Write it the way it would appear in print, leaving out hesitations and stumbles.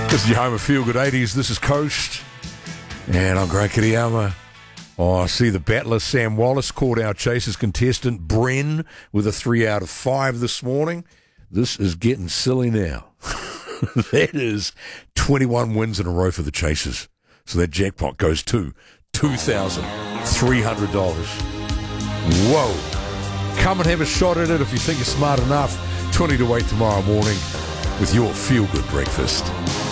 This is your home of Feel Good 80s. This is Coast. And I'm Greg Kitayama. Oh, I see the battler Sam Wallace caught our Chasers contestant Bren with a 3 out of 5 this morning. This is getting silly now. That is 21 wins in a row for the Chasers. So that jackpot goes to $2,300. Whoa. Come and have a shot at it if you think you're smart enough. 20 to 8 tomorrow morning with your Feel Good breakfast.